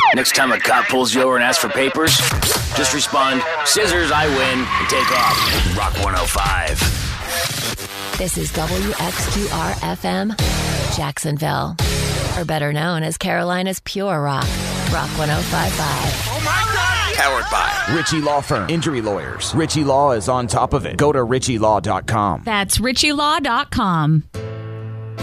Next time a cop pulls you over and asks for papers, just respond, scissors, I win, and take off. Rock 105. This is WXQR-FM, Jacksonville. Or better known as Carolina's Pure Rock. Rock 105.5. Oh my God! Powered by Ritchie Law Firm. Injury lawyers. Ritchie Law is on top of it. Go to ritchielaw.com. That's ritchielaw.com.